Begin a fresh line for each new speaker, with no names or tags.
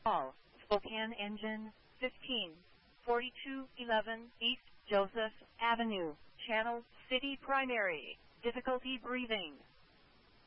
Call Spokane Engine 15 4211 East Joseph Avenue, Channel City Primary. Difficulty breathing.